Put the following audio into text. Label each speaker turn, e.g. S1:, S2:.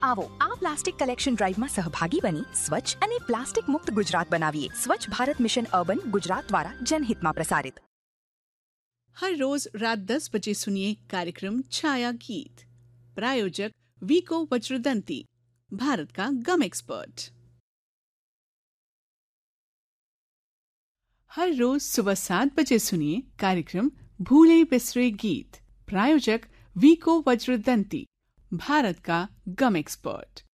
S1: આવો આ plastic collection ડ્રાઈવમાં સહભાગી બની સ્વચ્છ અને પ્લાસ્ટિક મુક્ત ગુજરાત બનાવીએ. સ્વચ્છ ભારત મિશન અર્બન ગુજરાત દ્વારા जनहितમાં प्रसारित.
S2: हर रोज रात 10 बजे सुनिए कार्यक्रम छाया गीत. प्रायोजक वीको वज्रदंती, भारत का गम एक्सपर्ट. हर रोज सुबह 7 बजे सुनिए कार्यक्रम भूले बिसरे गीत. प्रायोजक वीको वज्रदंती, भारत का गम एक्सपर्ट.